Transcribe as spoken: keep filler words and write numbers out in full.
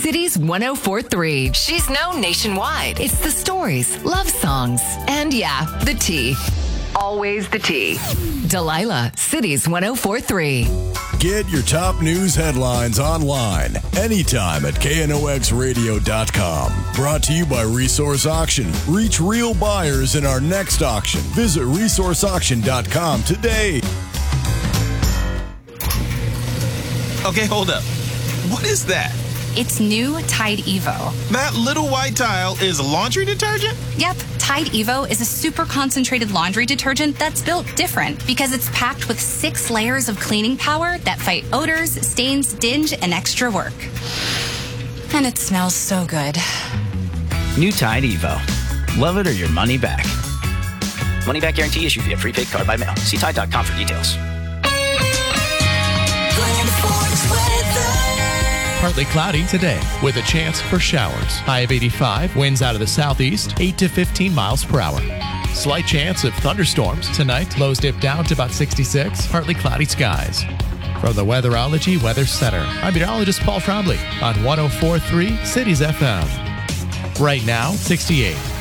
Cities one oh four point three. She's known nationwide. It's the stories, love songs, and yeah, the tea. Always the tea. Delilah, Cities one oh four point three. Get your top news headlines online anytime at K N O X radio dot com. Brought to you by Resource Auction. Reach real buyers in our next auction. Visit resource auction dot com today. Okay, hold up. What is that? It's new Tide Evo. That little white tile is laundry detergent? Yep, Tide Evo is a super concentrated laundry detergent that's built different because it's packed with six layers of cleaning power that fight odors, stains, dinge, and extra work. And it smells so good. New Tide Evo. Love it or your money back. Money back guarantee issued via prepaid card by mail. See Tide dot com for details. Partly cloudy today with a chance for showers. High of eighty-five, winds out of the southeast, eight to fifteen miles per hour. Slight chance of thunderstorms tonight. Lows dip down to about sixty-six. Partly cloudy skies. From the Weatherology Weather Center, I'm meteorologist Paul Trombley on one oh four point three Cities F M. Right now, sixty-eight.